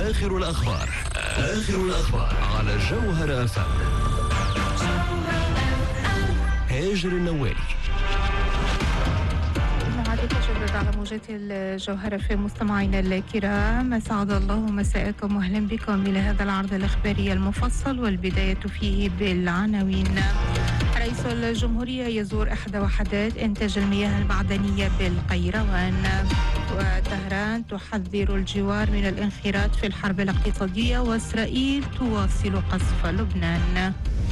آخر الأخبار على جوهر FM. هاجر النوالي. تجدد على موجات الجوهرة في مستمعينا الكرام، أسعد الله مساءكم وأهلا بكم إلى هذا العرض الإخباري المفصل، والبداية فيه بالعناوين. رئيس الجمهورية يزور إحدى وحدات إنتاج المياه المعدنية بالقيروان. وطهران تحذر الجوار من الانخراط في الحرب الاقتصادية، وإسرائيل تواصل قصف لبنان.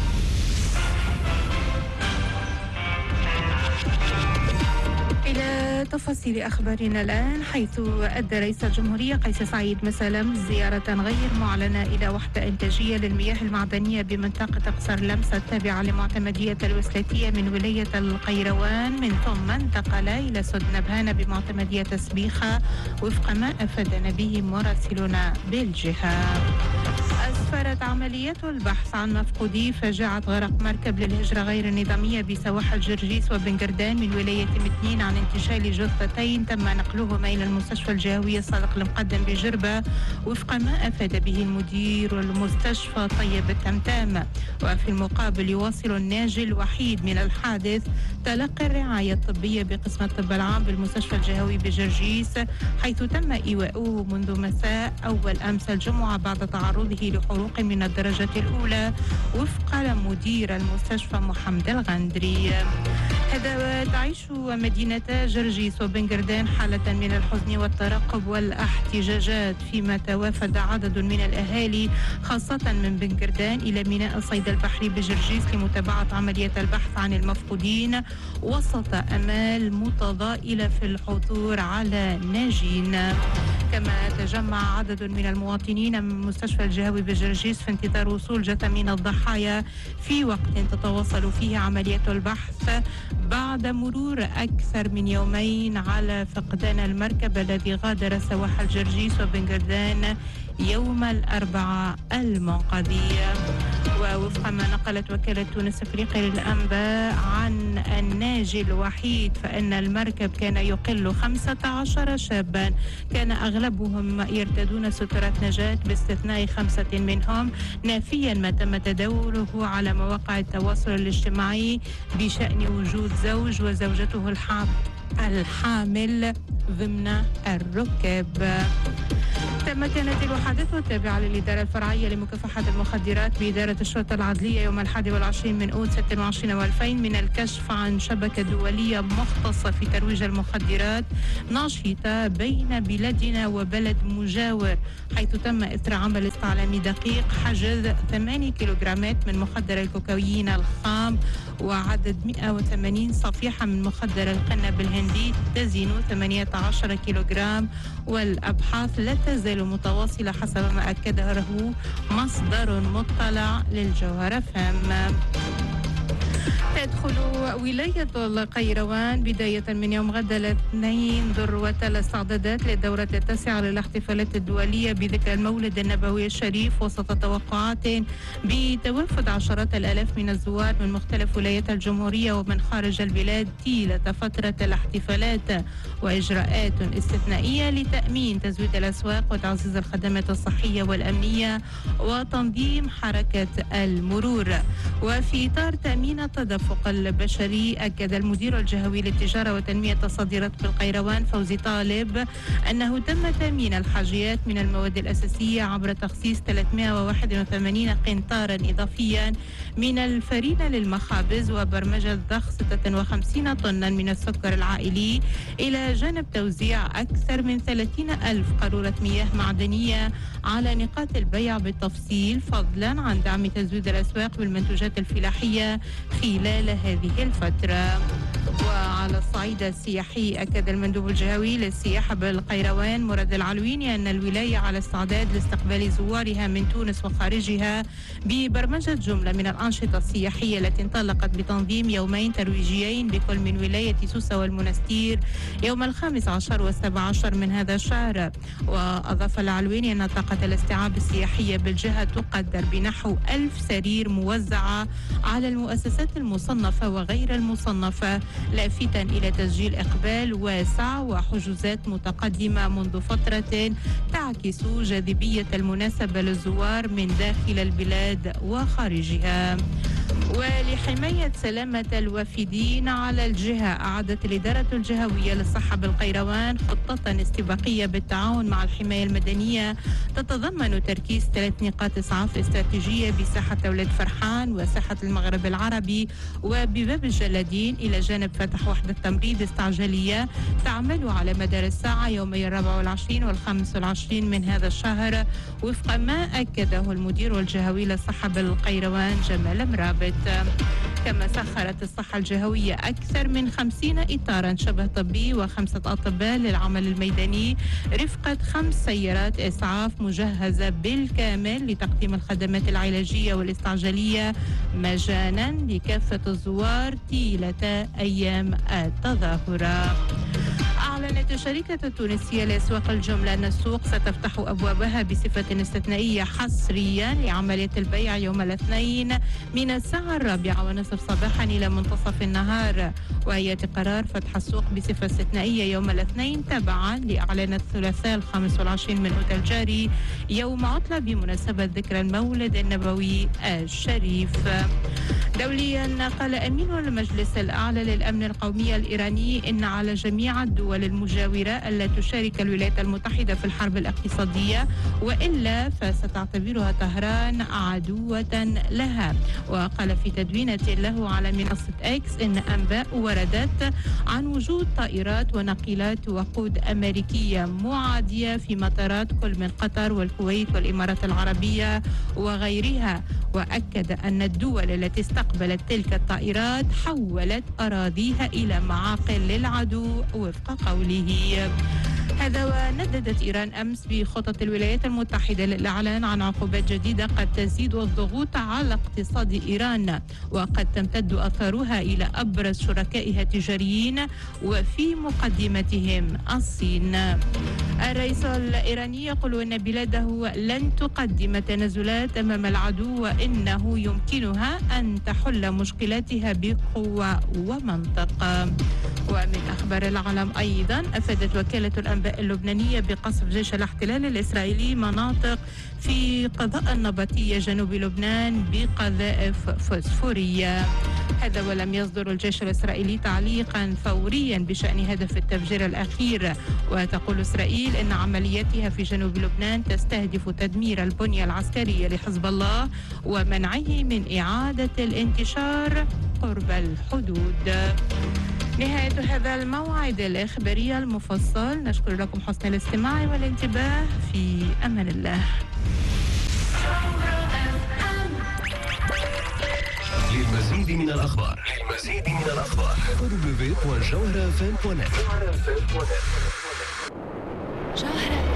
إلى تفاصيل أخبارنا الآن، حيث أدى رئيس الجمهورية قيس سعيد مسالم زيارة غير معلنة إلى وحدة إنتاجية للمياه المعدنية بمنطقة قصر لمسة التابعة لمعتمدية الوسلاتية من ولاية القيروان، من ثم انتقل إلى سد نبهان بمعتمدية سبيخة وفق ما أفادنا به مراسلنا بالجهة. أسفرت عمليات البحث عن مفقودي فجاعة غرق مركب للهجرة غير النظامية بسواحل جرجيس وبنقردان من ولاية متنين عن انتشال جثتين تم نقلهما إلى المستشفى الجهوي الصادق المقدم بجربة وفق ما أفاد به المدير المستشفى طيب التمتام. وفي المقابل يواصل الناجي الوحيد من الحادث تلقي الرعاية الطبية بقسم الطب العام بالمستشفى الجهوي بجرجيس، حيث تم إيواؤه منذ مساء أول أمس الجمعة بعد تعرضه لحروق من الدرجة الأولى وفق مدير المستشفى محمد الغندري. هذا تعيش مدينة جرجيس وبنقردان حالة من الحزن والترقب والاحتجاجات، فيما توافد عدد من الأهالي خاصة من بنقردان إلى ميناء الصيد البحري بجرجيس لمتابعة عملية البحث عن المفقودين، وسط أمال متضائلة في العثور على ناجين. كما تجمع عدد من المواطنين من مستشفى الجهوي بجرجيس في انتظار وصول جثمين الضحايا في وقت تتواصل فيه عملية البحث بعد مرور أكثر من يومين على فقدان المركب الذي غادر سواحل جرجيس وبنقردان يوم الأربعاء المنقضي. ووفق ما نقلت وكالة تونس أفريقيا للأنباء عن الناجي الوحيد، فإن المركب كان يقل 15 شابا، كان أغلبهم يرتدون سترات نجاة باستثناء 5 منهم، نافيا ما تم تداوله على مواقع التواصل الاجتماعي بشأن وجود زوج وزوجته الحامل ضمن الركب. تمكنت الوحدات التابعة للإدارة الفرعية لمكافحة المخدرات بإدارة الشرطة العدلية يوم 21 من أوت 26 و2000 من الكشف عن شبكة دولية مختصة في ترويج المخدرات ناشطة بين بلادنا وبلد مجاور، حيث تم إثر عمل استعلامي دقيق حجز 8 كيلوغرامات من مخدر الكوكايين الخام وعدد 180 صفيحة من مخدر القنب الهندي تزن 18 كيلوغرام، والأبحاث لا تزال متواصلة حسب ما أكده مصدر مطلع للجوهرة FM. تدخل ولاية القيروان بداية من يوم غد الاثنين ذروة الاستعدادات للدورة 9 للاحتفالات الدولية بذكرى المولد النبوي الشريف، وسط توقعات بتوافد عشرات الآلاف من الزوار من مختلف ولايات الجمهورية ومن خارج البلاد طيلة فترة الاحتفالات، وإجراءات استثنائية لتأمين تزويد الأسواق وتعزيز الخدمات الصحية والأمنية وتنظيم حركة المرور. وفي إطار تأمين التدفق البشري، أكد المدير الجهوي للتجارة وتنمية الصادرات بالقيروان فوزي طالب أنه تم تأمين الحاجيات من المواد الأساسية عبر تخصيص 381 قنطارا إضافيا من الفرينة للمخابز وبرمجة ضخ 56 طنا من السكر العائلي، إلى جانب توزيع أكثر من 30,000 قارورة مياه معدنية على نقاط البيع بالتفصيل، فضلا عن دعم تزويد الأسواق بالمنتوجات الفلاحية خلال هذه الفترة. وعلى الصعيد السياحي، أكد المندوب الجهوي للسياحة بالقيروان مراد العلويني أن الولاية على استعداد لاستقبال زوارها من تونس وخارجها ببرمجة جملة من الأنشطة السياحية التي انطلقت بتنظيم يومين ترويجيين بكل من ولاية سوسة والمنستير يوم 15 و17 من هذا الشهر. وأضاف العلويني أن طاقة الاستيعاب السياحية بالجهة تقدر بنحو 1000 سرير موزعة على المؤسسات المصرية المصنفة وغير المصنفة، لافتا إلى تسجيل إقبال واسع وحجوزات متقدمة منذ فترة تعكس جاذبية المناسبة للزوار من داخل البلاد وخارجها. ولحماية سلامة الوافدين على الجهة، أعدت الإدارة الجهوية للصحة بالقيروان خطة استباقية بالتعاون مع الحماية المدنية تتضمن تركيز 3 نقاط إسعاف استراتيجية بساحة ولد فرحان وساحة المغرب العربي وبباب الجلادين، إلى جانب فتح وحدة تمريض استعجالية تعمل على مدار الساعة يومي 24 و25 من هذا الشهر، وفق ما أكده المدير الجهوي للصحة بالقيروان جمال مرابط. كما سخرت الصحة الجهوية أكثر من 50 إطارا شبه طبي و5 أطباء للعمل الميداني رفقة 5 سيارات إسعاف مجهزة بالكامل لتقديم الخدمات العلاجية والاستعجالية مجانا لكافة الزوار طيلة أيام التظاهرة. أعلنت الشركة التونسية لأسواق الجملة أن السوق ستفتح أبوابها بصفة استثنائية حصريا لعملية البيع يوم الاثنين من الساعة 4:30 صباحا إلى منتصف النهار، وهي قرار فتح السوق بصفة استثنائية يوم الاثنين تبعا لإعلان الثلاثاء 25 من أوت الجاري يوم عطلة بمناسبة ذكرى المولد النبوي الشريف. دوليا، قال أمين المجلس الأعلى للأمن القومي الإيراني إن على جميع الدول المجاورة ألا تشارك الولايات المتحدة في الحرب الاقتصادية، وإلا فستعتبرها طهران عدوة لها. وقال في تدوينة له على منصة إكس إن أنباء وردت عن وجود طائرات وناقلات وقود أمريكية معادية في مطارات كل من قطر والكويت والإمارات العربية وغيرها، وأكد أن الدول التي استقبلت تلك الطائرات حولت أراضيها إلى معاقل للعدو وفق قوله. هذا ونددت إيران أمس بخطط الولايات المتحدة للإعلان عن عقوبات جديدة قد تزيد الضغوط على اقتصاد إيران، وقد تمتد أثارها إلى أبرز شركائها التجاريين وفي مقدمتهم الصين. الرئيس الإيراني يقول أن بلاده لن تقدم تنازلات أمام العدو، وإنه يمكنها أن تحل مشكلاتها بقوة ومنطق. ومن أخبار العالم أيضا، أفادت وكالة الأنباء اللبنانية بقصف جيش الاحتلال الإسرائيلي مناطق في قضاء النبطية جنوب لبنان بقذائف فوسفورية. هذا ولم يصدر الجيش الإسرائيلي تعليقا فوريا بشأن هدف التفجير الأخير، وتقول إسرائيل إن عملياتها في جنوب لبنان تستهدف تدمير البنية العسكرية لحزب الله ومنعه من إعادة الانتشار قرب الحدود. نهاية هذا الموعد الإخباري المفصل، نشكر لكم حسن الاستماع والانتباه. في أمان الله. للمزيد من الأخبار www.jawharafm.net.